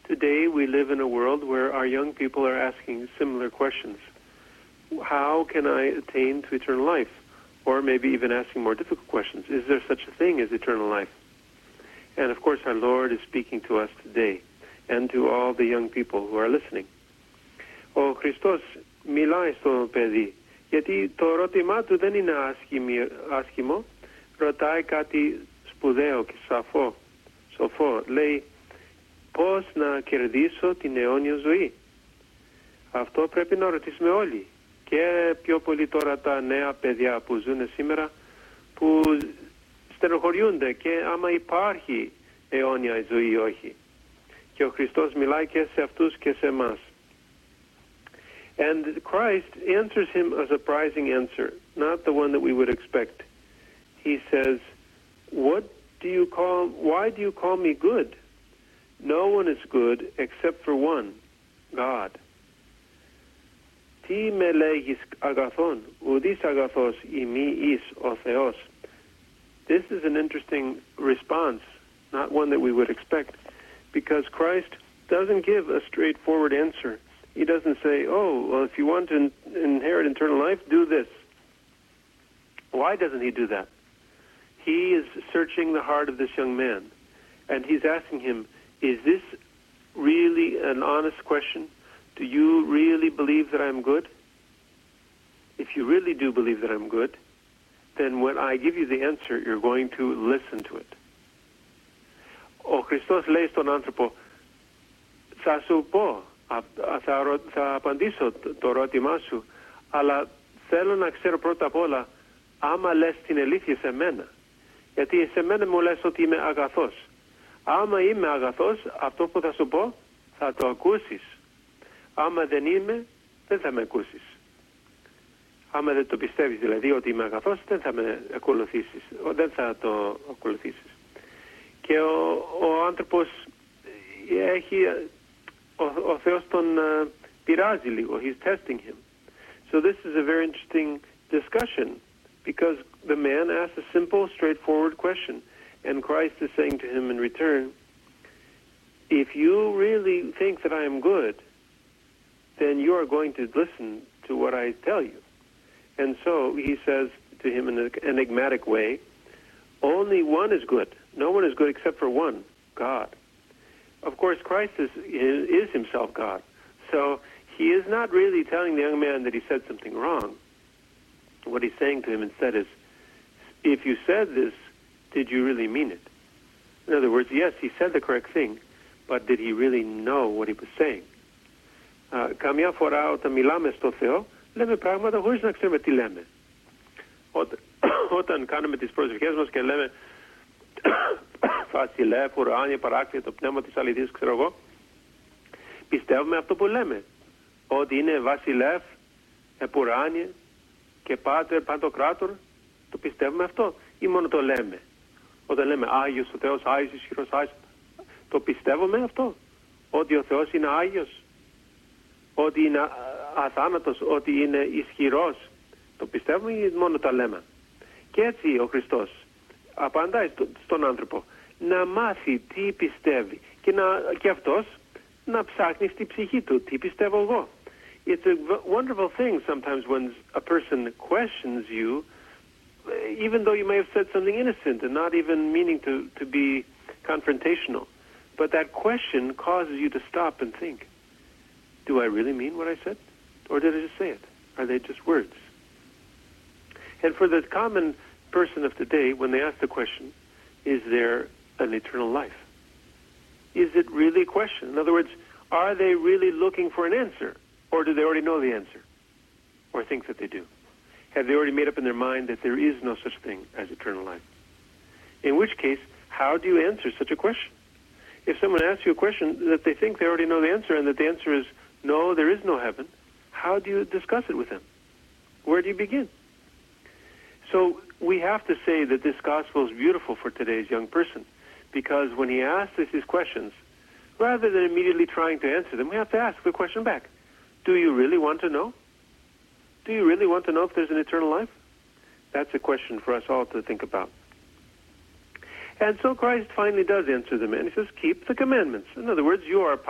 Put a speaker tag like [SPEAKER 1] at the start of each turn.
[SPEAKER 1] Today we live in a world where our young people are asking similar questions. How can I attain to eternal life? Or maybe even asking more difficult questions. Is there such a thing as eternal life? And of course our Lord is speaking to us today and to all the young people who are listening. Ο Χριστός μιλάει στο παιδί, γιατί το ερώτημά του δεν είναι άσχημο, ρωτάει κάτι σπουδαίο και σοφό. Λέει, πώς να κερδίσω την αιώνια ζωή. Αυτό πρέπει να ρωτήσουμε όλοι. Και πιο πολύ τώρα τα νέα παιδιά που ζουν σήμερα, που στενοχωριούνται και άμα υπάρχει αιώνια ζωή ή όχι. Και ο Χριστός μιλάει και σε αυτούς και σε εμάς. And Christ answers him a surprising answer, not the one that we would expect. He says, why do you call me good? No one is good except for one, God. Τι με λέγεις αγαθόν, ουδής αγαθός ημί εις ο Θεός. This is an interesting response, not one that we would expect, because Christ doesn't give a straightforward answer. He doesn't say, oh, well, if you want to inherit eternal life, do this. Why doesn't he do that? He is searching the heart of this young man, and he's asking him, is this really an honest question? Do you really believe that I'm good? If you really do believe that I'm good, then when I give you the answer, you're going to listen to it. Ο Χριστός λέει στον άνθρωπο, θα σου πω, θα απαντήσω το ερώτημά σου, αλλά θέλω να ξέρω πρώτα απ' όλα, άμα λες την αλήθεια σε μένα. Γιατί σε μένα μου λες ότι είμαι αγαθός. Άμα είμαι αγαθός, αυτό που θα σου πω, θα το ακούσεις. Άμα δεν είμαι, δεν θα με ακούσεις. Άμα δεν το πιστεύεις δηλαδή ότι είμαι αγαθός, δεν θα με ακολουθήσεις. Δεν θα το ακολουθήσεις. Και ο άνθρωπος έχει, ο Θεός τον πειράζει λίγο. He's testing him. So this is a very interesting discussion because the man asked a simple, straightforward question. And Christ is saying to him in return, if you really think that I am good, then you are going to listen to what I tell you. And so he says to him in an enigmatic way, only one is good. No one is good except for one, God. Of course, Christ is himself God. So he is not really telling the young man that he said something wrong. What he's saying to him instead is, if you said this, did you really mean it? In other words, yes, he said the correct thing, but did he really know what he was saying? Καμιά φορά όταν μιλάμε στο Θεό, λέμε πράγματα χωρίς να ξέρουμε τι λέμε. Όταν κάνουμε τις προσευχές μας και λέμε Βασιλεύ, ουράνιε, παράκλητο, πνεύμα της αληθείας, ξέρω εγώ, πιστεύουμε αυτό που λέμε. Ότι είναι Βασιλεύ, επουράνιε και Πάτερ, Παντοκράτορ, το πιστεύουμε αυτό ή μόνο το λέμε. Όταν λέμε Άγιος ο Θεός, Άγιος ισχυρός, Άγιος, το πιστεύουμε αυτό. Ότι ο Θεός είναι Άγιος, ότι είναι αθάνατος, ότι είναι ισχυρός. Το πιστεύουμε ή μόνο τα λέμε. Και έτσι ο Χριστός απαντάει στον άνθρωπο να μάθει τι πιστεύει και αυτός να ψάχνει στη ψυχή του τι πιστεύω εγώ. It's a wonderful thing sometimes when a person questions you, even though you may have said something innocent and not even meaning to be confrontational. But that question causes you to stop and think, do I really mean what I said? Or did I just say it? Are they just words? And for the common person of today, when they ask the question, is there an eternal life? Is it really a question? In other words, are they really looking for an answer? Or do they already know the answer? Or think that they do? Have they already made up in their mind that there is no such thing as eternal life? In which case, how do you answer such a question? If someone asks you a question that they think they already know the answer and that the answer is no, there is no heaven, how do you discuss it with them? Where do you begin? So we have to say that this gospel is beautiful for today's young person, because when he asks us these questions, rather than immediately trying to answer them, we have to ask the question back. Do you really want to know? Do you really want to know if there's an eternal life? That's a question for us all to think about. And so Christ finally does answer them, and he says, keep the commandments. In other words, you are